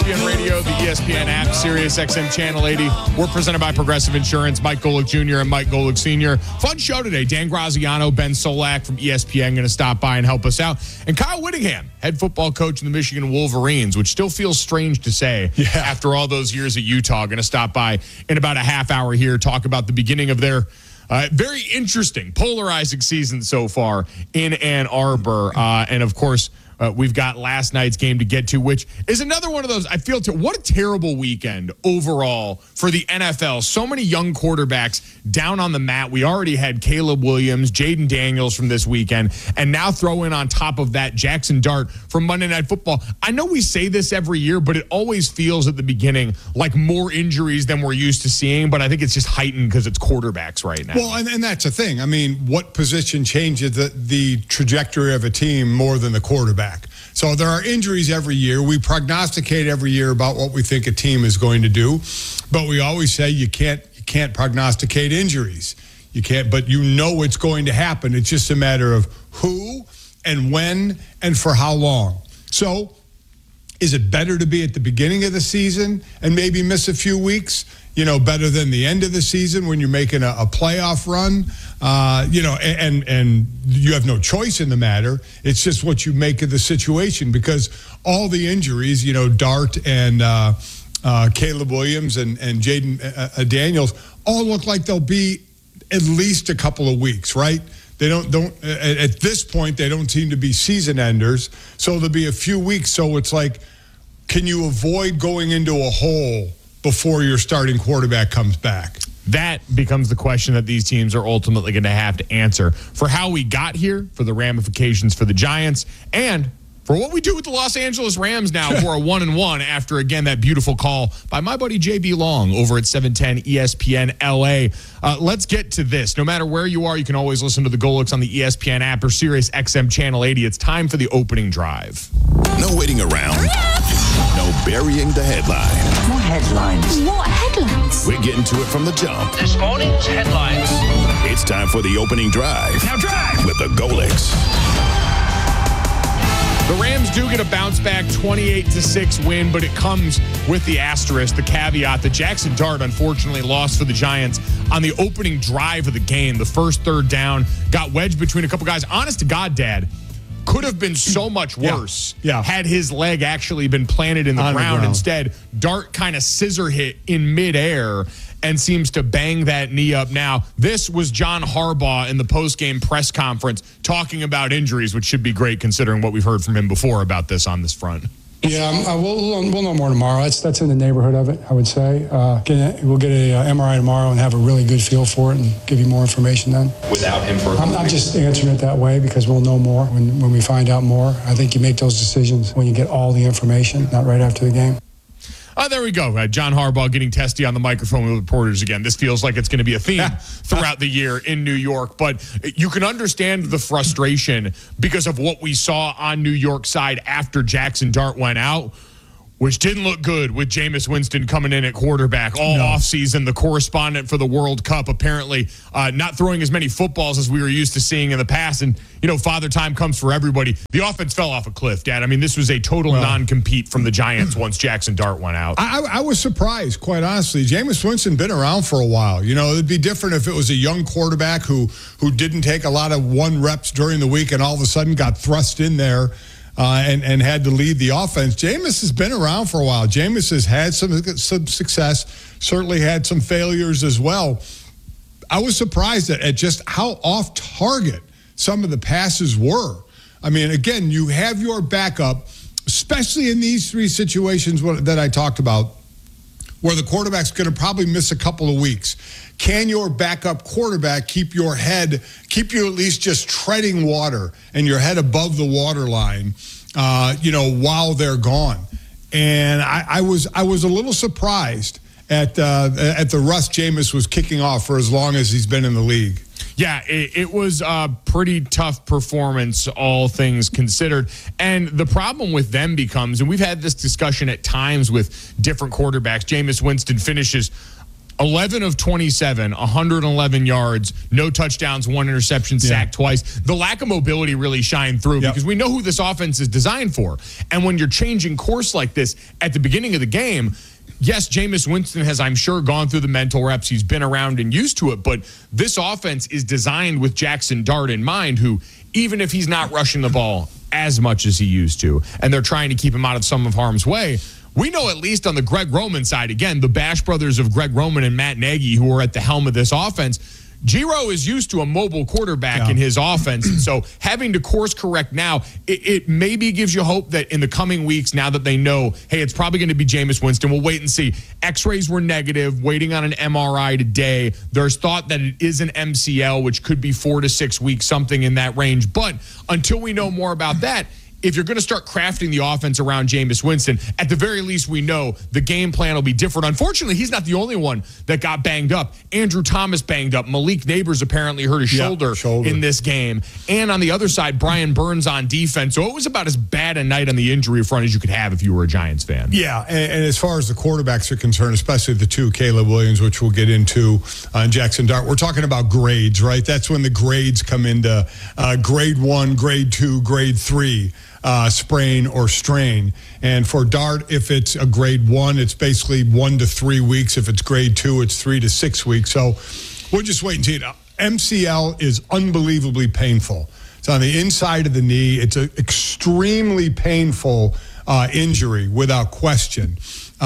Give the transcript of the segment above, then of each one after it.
ESPN Radio, the ESPN app, Sirius XM Channel 80. We're presented by Progressive Insurance. Mike Golick Jr. and Mike Golick Sr. Fun show today. Dan Graziano, Ben Solak from ESPN going to stop by and help us out. And Kyle Whittingham, head football coach in the Michigan Wolverines, which still feels strange to say after all those years at Utah. Going to stop by in about a half hour here, talk about the beginning of their very interesting, polarizing season so far in Ann Arbor. And, of course, we've got last night's game to get to, which is another one of those, I feel, what a terrible weekend overall for the NFL. So many young quarterbacks down on the mat. We already had Caleb Williams, Jaden Daniels from this weekend, and now throw in on top of that Jackson Dart from Monday Night Football. I know we say this every year, but it always feels at the beginning like more injuries than we're used to seeing, but I think it's just heightened because it's quarterbacks right now. Well, and that's the thing. I mean, what position changes the trajectory of a team more than the quarterback? So there are injuries every year. We prognosticate every year about what we think a team is going to do, but we always say you can't prognosticate injuries. You can't, but you know it's going to happen. It's just a matter of who and when and for how long. So is it better to be at the beginning of the season and maybe miss a few weeks? Better than the end of the season when you're making a playoff run, and you have no choice in the matter. It's just what you make of the situation, because all the injuries, Dart and Caleb Williams and Jaden Daniels all look like they'll be at least a couple of weeks, right? They don't at this point, they don't seem to be season enders. So there'll be a few weeks. So it's like, can you avoid going into a hole before your starting quarterback comes back? That becomes the question that these teams are ultimately going to have to answer for how we got here, for the ramifications for the Giants, and for what we do with the Los Angeles Rams now who are 1-1 after, again, that beautiful call by my buddy JB Long over at 710 ESPN LA. Let's get to this. No matter where you are, you can always listen to the Golicks on the ESPN app or Sirius XM Channel 80. It's time for the opening drive. No waiting around. No burying the headline. More headlines. What headlines? We're getting to it from the jump. This morning's headlines. It's time for the opening drive. Now drive! With the Golicks. The Rams do get a bounce-back 28-6 win, but it comes with the asterisk, the caveat that Jackson Dart unfortunately lost for the Giants on the opening drive of the game. The first third down got wedged between a couple guys. Honest to God, Dad, could have been so much worse had his leg actually been planted in the ground. Instead, Dart kind of scissor hit in midair and seems to bang that knee up now. This was John Harbaugh in the post-game press conference talking about injuries, which should be great considering what we've heard from him before about this on this front. Yeah, we'll know more tomorrow. That's in the neighborhood of it, I would say. We'll get a MRI tomorrow and have a really good feel for it and give you more information then. Without him for I'm just answering it that way because we'll know more when we find out more. I think you make those decisions when you get all the information, not right after the game. There we go. John Harbaugh getting testy on the microphone with reporters again. This feels like it's going to be a theme throughout the year in New York. But you can understand the frustration because of what we saw on New York side after Jackson Dart went out, which didn't look good with Jameis Winston coming in at quarterback all offseason. The correspondent for the World Cup apparently not throwing as many footballs as we were used to seeing in the past. And, Father Time comes for everybody. The offense fell off a cliff, Dad. I mean, this was a total non-compete from the Giants once Jackson Dart went out. I was surprised, quite honestly. Jameis Winston been around for a while. It'd be different if it was a young quarterback who didn't take a lot of one reps during the week and all of a sudden got thrust in there. And had to lead the offense. Jameis has been around for a while. Jameis has had some success, certainly had some failures as well. I was surprised at just how off target some of the passes were. I mean, again, you have your backup, especially in these three situations that I talked about, where the quarterback's going to probably miss a couple of weeks. Can your backup quarterback keep you at least just treading water and your head above the water line, while they're gone? And I was a little surprised at the rust Jameis was kicking off for as long as he's been in the league. Yeah, it was a pretty tough performance, all things considered. And the problem with them becomes, and we've had this discussion at times with different quarterbacks, Jameis Winston finishes 11 of 27, 111 yards, no touchdowns, 1 interception, sacked twice. The lack of mobility really shined through because we know who this offense is designed for. And when you're changing course like this at the beginning of the game, yes, Jameis Winston has, I'm sure, gone through the mental reps. He's been around and used to it. But this offense is designed with Jackson Dart in mind, who, even if he's not rushing the ball as much as he used to, and they're trying to keep him out of some of harm's way, we know at least on the Greg Roman side, again, the Bash brothers of Greg Roman and Matt Nagy, who are at the helm of this offense, Giro is used to a mobile quarterback in his offense. And so having to course correct now, it maybe gives you hope that in the coming weeks, now that they know, hey, it's probably going to be Jameis Winston, we'll wait and see. X-rays were negative, waiting on an MRI today. There's thought that it is an MCL, which could be 4 to 6 weeks, something in that range. But until we know more about that, if you're going to start crafting the offense around Jameis Winston, at the very least, we know the game plan will be different. Unfortunately, he's not the only one that got banged up. Andrew Thomas banged up. Malik Neighbors apparently hurt his shoulder in this game. And on the other side, Brian Burns on defense. So it was about as bad a night on the injury front as you could have if you were a Giants fan. Yeah, and as far as the quarterbacks are concerned, especially the two, Caleb Williams, which we'll get into, and Jackson Dart, we're talking about grades, right? That's when the grades come into grade 1, grade 2, grade 3. Sprain or strain. And for Dart, if it's a grade 1, it's basically 1 to 3 weeks. If it's grade 2, it's 3 to 6 weeks. So we'll just wait and see. MCL is unbelievably painful. It's on the inside of the knee. It's an extremely painful injury without question.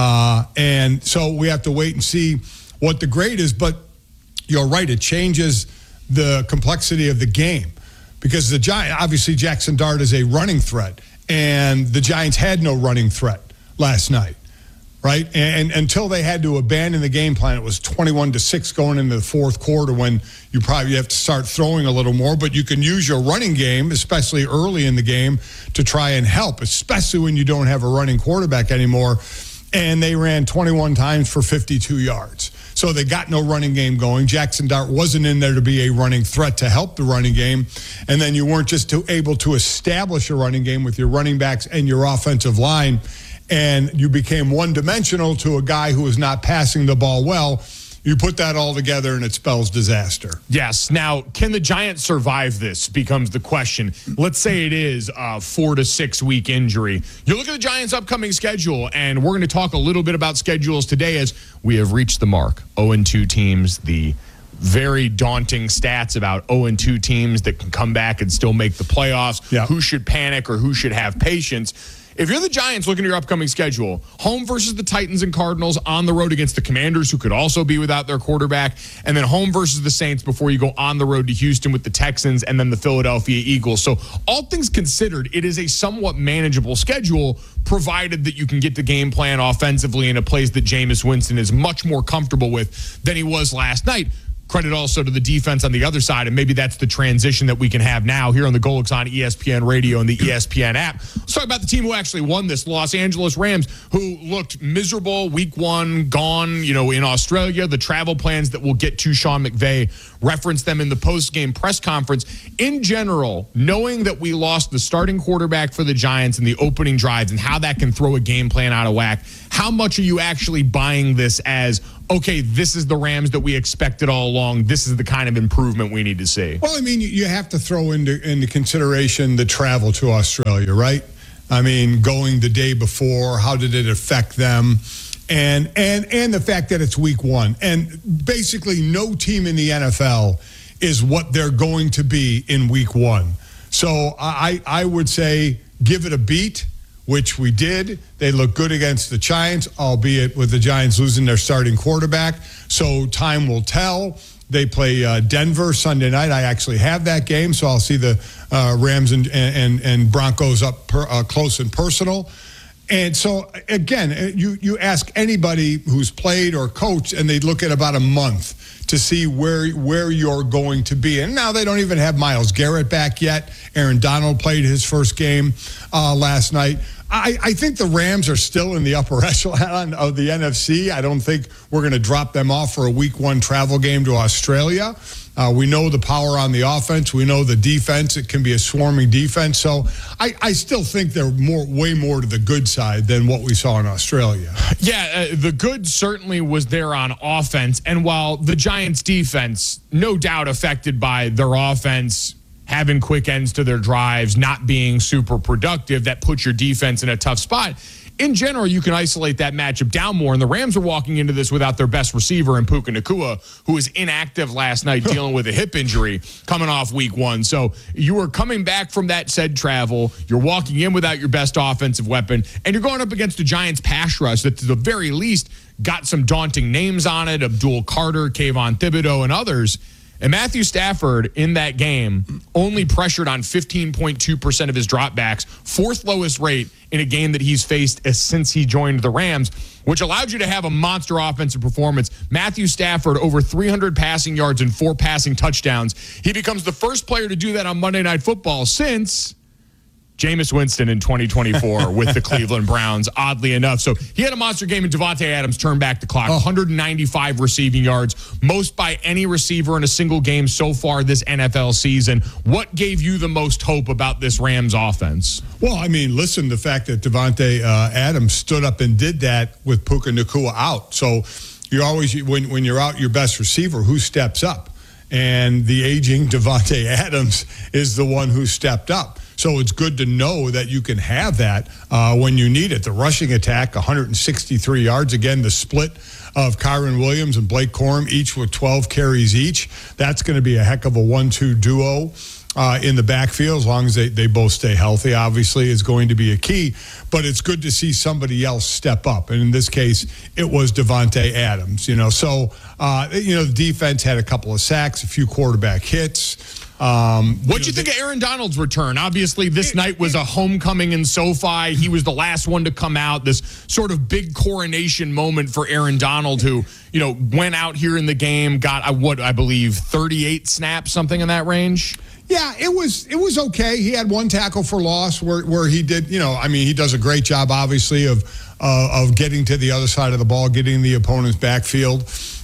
And so we have to wait and see what the grade is. But you're right, it changes the complexity of the game. Because the Giants, obviously Jackson Dart is a running threat, and the Giants had no running threat last night, right? And until they had to abandon the game plan, it was 21-6 going into the fourth quarter when you probably have to start throwing a little more, but you can use your running game, especially early in the game, to try and help, especially when you don't have a running quarterback anymore. And they ran 21 times for 52 yards. So they got no running game going. Jackson Dart wasn't in there to be a running threat to help the running game. And then you weren't just able to establish a running game with your running backs and your offensive line. And you became one-dimensional to a guy who was not passing the ball well. You put that all together and it spells disaster. Yes. Now, can the Giants survive this becomes the question. Let's say it is a 4 to 6 week injury. You look at the Giants' upcoming schedule, and we're going to talk a little bit about schedules today as we have reached the mark. 0-2 teams, the very daunting stats about 0-2 teams that can come back and still make the playoffs. Yeah. Who should panic or who should have patience? If you're the Giants looking at your upcoming schedule, home versus the Titans and Cardinals, on the road against the Commanders, who could also be without their quarterback, and then home versus the Saints before you go on the road to Houston with the Texans and then the Philadelphia Eagles. So all things considered, it is a somewhat manageable schedule, provided that you can get the game plan offensively in a place that Jameis Winston is much more comfortable with than he was last night. Credit also to the defense on the other side, and maybe that's the transition that we can have now here on the Golix on ESPN Radio and the ESPN app. Let's talk about the team who actually won this, Los Angeles Rams, who looked miserable week 1, gone, in Australia. The travel plans that we'll get to, Sean McVay referenced them in the post-game press conference. In general, knowing that we lost the starting quarterback for the Giants in the opening drives and how that can throw a game plan out of whack, how much are you actually buying this as, okay, this is the Rams that we expected all along. This is the kind of improvement we need to see? Well, I mean, you have to throw into consideration the travel to Australia, right? I mean, going the day before, how did it affect them? And the fact that it's week 1. And basically no team in the NFL is what they're going to be in week 1. So I would say give it a beat, which we did. They look good against the Giants, albeit with the Giants losing their starting quarterback. So time will tell. They play Denver Sunday night. I actually have that game, so I'll see the Rams and Broncos up close and personal. And so, again, you ask anybody who's played or coached, and they look at about a month to see where you're going to be. And now they don't even have Myles Garrett back yet. Aaron Donald played his first game last night. I think the Rams are still in the upper echelon of the NFC. I don't think we're going to drop them off for a week 1 travel game to Australia. We know the power on the offense. We know the defense. It can be a swarming defense. So I still think they're way more to the good side than what we saw in Australia. Yeah, the good certainly was there on offense. And while the Giants' defense, no doubt affected by their offense, having quick ends to their drives, not being super productive, that puts your defense in a tough spot. In general, you can isolate that matchup down more, and the Rams are walking into this without their best receiver in Puka Nacua, who was inactive last night dealing with a hip injury coming off week 1. So you are coming back from that said travel. You're walking in without your best offensive weapon, and you're going up against the Giants' pass rush that, to the very least, got some daunting names on it: Abdul Carter, Kayvon Thibodeau, and others. And Matthew Stafford in that game only pressured on 15.2% of his dropbacks, 4th lowest rate in a game that he's faced since he joined the Rams, which allowed you to have a monster offensive performance. Matthew Stafford, over 300 passing yards and 4 passing touchdowns. He becomes the first player to do that on Monday Night Football since Jameis Winston in 2024 with the Cleveland Browns, oddly enough. So he had a monster game, and Davante Adams turned back the clock. 195 receiving yards, most by any receiver in a single game so far this NFL season. What gave you the most hope about this Rams offense? Well, I mean, listen, the fact that Davante Adams stood up and did that with Puka Nacua out. So you're always, when you're out your best receiver, who steps up? And the aging Davante Adams is the one who stepped up. So it's good to know that you can have that when you need it. The rushing attack, 163 yards. Again, the split of Kyron Williams and Blake Corum, each with 12 carries each. That's going to be a heck of a 1-2 duo in the backfield, as long as they both stay healthy, obviously, is going to be a key. But it's good to see somebody else step up. And in this case, it was Davante Adams. So the defense had a couple of sacks, a few quarterback hits. What'd you think of Aaron Donald's return? Obviously, this night was a homecoming in SoFi. He was the last one to come out. This sort of big coronation moment for Aaron Donald, who, went out here in the game, got, I believe, 38 snaps, something in that range. Yeah, it was okay. He had 1 tackle for loss where he did, he does a great job, obviously, of getting to the other side of the ball, getting the opponent's backfield.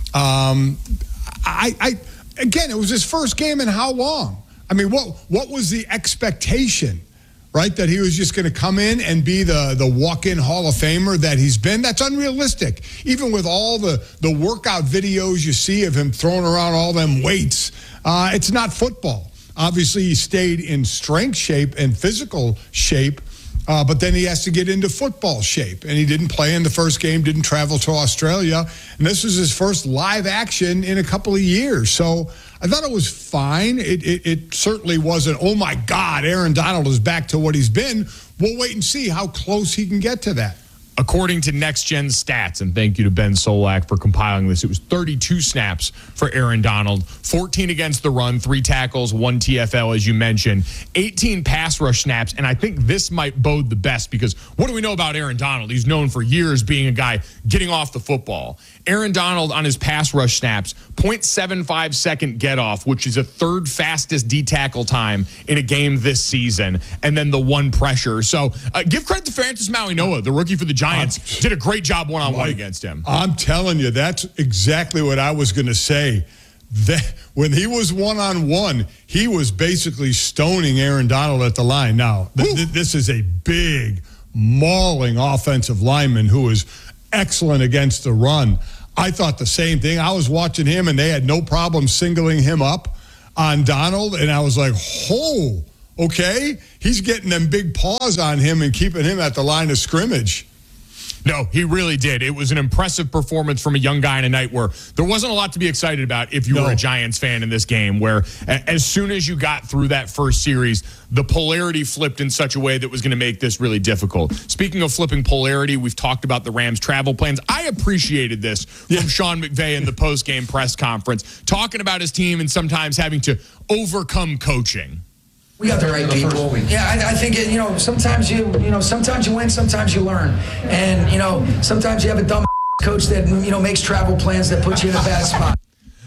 Again, it was his first game in how long? I mean, what was the expectation, right? That he was just going to come in and be the walk-in Hall of Famer that he's been? That's unrealistic. Even with all the workout videos you see of him throwing around all them weights, it's not football. Obviously, he stayed in strength shape and physical shape, but then he has to get into football shape. And he didn't play in the first game, didn't travel to Australia. And this was his first live action in a couple of years. So I thought it was fine. It certainly wasn't, oh, my God, Aaron Donald is back to what he's been. We'll wait and see how close he can get to that. According to Next Gen Stats, and thank you to Ben Solak for compiling this, it was 32 snaps for Aaron Donald, 14 against the run, 3 tackles, 1 TFL, as you mentioned, 18 pass rush snaps, and I think this might bode the best because what do we know about Aaron Donald? He's known for years being a guy getting off the football. Aaron Donald on his pass rush snaps, 0.75 second get off, which is a 3rd fastest D-tackle time in a game this season, and then the 1 pressure. So give credit to Francis Mauigoa, the rookie for the Giants, did a great job one-on-one against him. I'm telling you, that's exactly what I was going to say. That when he was one-on-one, he was basically stoning Aaron Donald at the line. Now, this is a big, mauling offensive lineman who is excellent against the run. I thought the same thing. I was watching him, and they had no problem singling him up on Donald, and I was like, oh, okay, he's getting them big paws on him and keeping him at the line of scrimmage. No, he really did. It was an impressive performance from a young guy in a night where there wasn't a lot to be excited about if you were a Giants fan in this game, where as soon as you got through that first series, the polarity flipped in such a way that was going to make this really difficult. Speaking of flipping polarity, we've talked about the Rams' travel plans. I appreciate this from Sean McVay in the post-game press conference, talking about his team and sometimes having to overcome coaching. We got the right people. Yeah, I think sometimes you win, sometimes you learn, and sometimes you have a dumb coach that makes travel plans that puts you in a bad spot.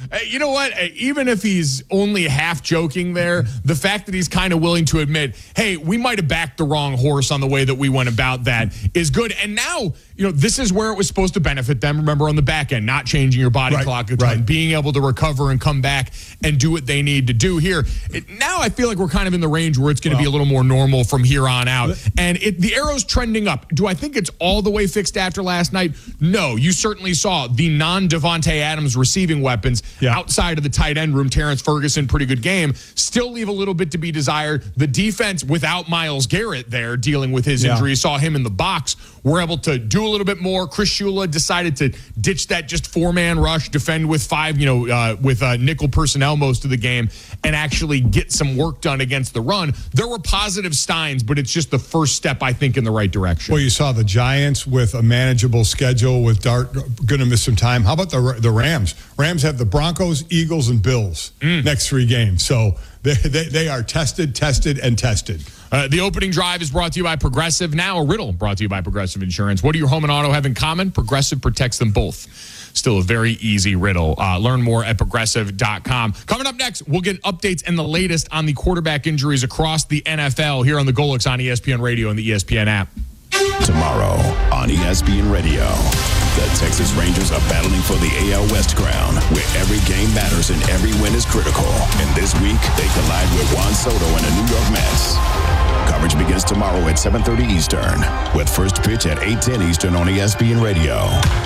You know what? Even if he's only half joking there, the fact that he's kind of willing to admit, hey, we might have backed the wrong horse on the way that we went about that is good. And now, this is where it was supposed to benefit them. Remember, on the back end, not changing your body clock a ton, being able to recover and come back and do what they need to do here. Now I feel like we're kind of in the range where it's going to be a little more normal from here on out. And the arrow's trending up. Do I think it's all the way fixed after last night? No. You certainly saw the non-Devontae Adams receiving weapons outside of the tight end room. Terrence Ferguson, pretty good game. Still leave a little bit to be desired. The defense without Myles Garrett there dealing with his injury, saw him in the box. We're able to do a little bit more. Chris Shula decided to ditch that just four-man rush, defend with five, with nickel personnel most of the game, and actually get some work done against the run. There were positive signs, but it's just the first step, I think, in the right direction. Well, you saw the Giants with a manageable schedule with Dart going to miss some time. How about the Rams? Rams have the Broncos, Eagles, and Bills next 3 games. So they are tested. The opening drive is brought to you by Progressive. Now a riddle brought to you by Progressive Insurance. What do your home and auto have in common? Progressive protects them both. Still a very easy riddle. Learn more at Progressive.com. Coming up next, we'll get updates and the latest on the quarterback injuries across the NFL here on the Golix on ESPN Radio and the ESPN app. Tomorrow on ESPN Radio, the Texas Rangers are battling for the AL West crown, where every game matters and every win is critical. And this week, they collide with Juan Soto and the New York Mets. Coverage begins tomorrow at 7:30 Eastern, with first pitch at 8:10 Eastern on ESPN Radio.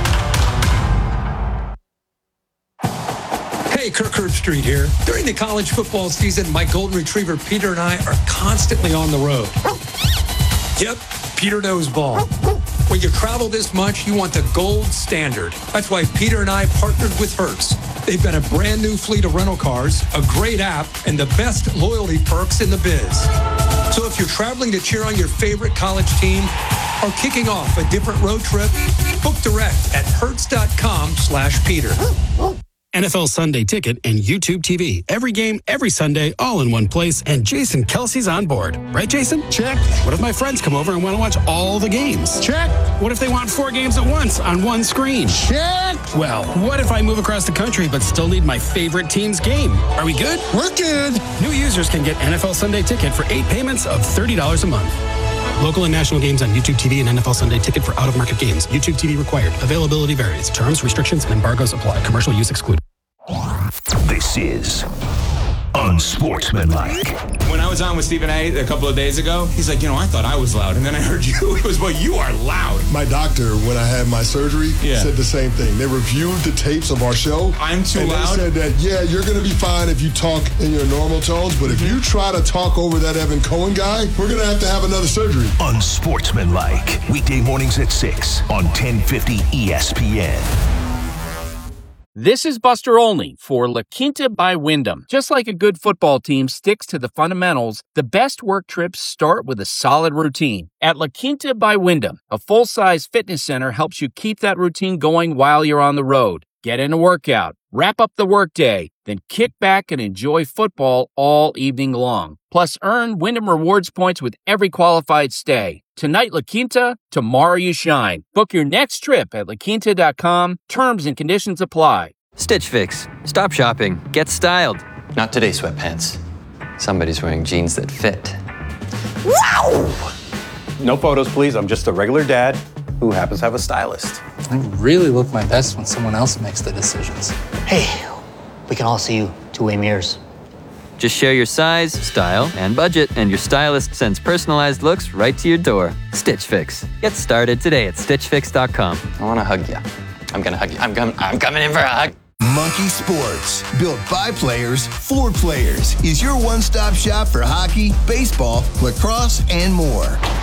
Hey, Kirk Herbstreit here. During the college football season, my golden retriever Peter and I are constantly on the road. Yep, Peter knows ball. When you travel this much, you want the gold standard. That's why Peter and I partnered with Hertz. They've got a brand new fleet of rental cars, a great app, and the best loyalty perks in the biz. So if you're traveling to cheer on your favorite college team or kicking off a different road trip, book direct at hertz.com/Peter. NFL Sunday Ticket and YouTube TV. Every game, every Sunday, all in one place, and Jason Kelsey's on board. Right, Jason? Check. What if my friends come over and want to watch all the games? Check. What if they want 4 games at once on one screen? Check. Well, what if I move across the country but still need my favorite team's game? Are we good? We're good. New users can get NFL Sunday Ticket for 8 payments of $30 a month. Local and national games on YouTube TV and NFL Sunday Ticket for out-of-market games. YouTube TV required. Availability varies. Terms, restrictions, and embargoes apply. Commercial use excluded. This is Unsportsmanlike. When I was on with Stephen A. a couple of days ago, he's like, I thought I was loud. And then I heard you. It was, well, you are loud. My doctor, when I had my surgery, said the same thing. They reviewed the tapes of our show. I'm too loud? And they said that, you're going to be fine if you talk in your normal tones. But if you try to talk over that Evan Cohen guy, we're going to have another surgery. Unsportsmanlike. Weekday mornings at 6 on 1050 ESPN. This is Buster Olney for La Quinta by Wyndham. Just like a good football team sticks to the fundamentals, the best work trips start with a solid routine. At La Quinta by Wyndham, a full-size fitness center helps you keep that routine going while you're on the road. Get in a workout, wrap up the workday, then kick back and enjoy football all evening long. Plus, earn Wyndham Rewards points with every qualified stay. Tonight, La Quinta, tomorrow you shine. Book your next trip at laquinta.com. Terms and conditions apply. Stitch Fix. Stop shopping. Get styled. Not today, sweatpants. Somebody's wearing jeans that fit. Wow! No photos, please. I'm just a regular dad who happens to have a stylist. I really look my best when someone else makes the decisions. Hey, we can all see you two-way mirrors. Just share your size, style, and budget, and your stylist sends personalized looks right to your door. Stitch Fix. Get started today at StitchFix.com. I want to hug you. I'm going to hug you. I'm coming in for a hug. Monkey Sports, built by players for players, is your one-stop shop for hockey, baseball, lacrosse, and more.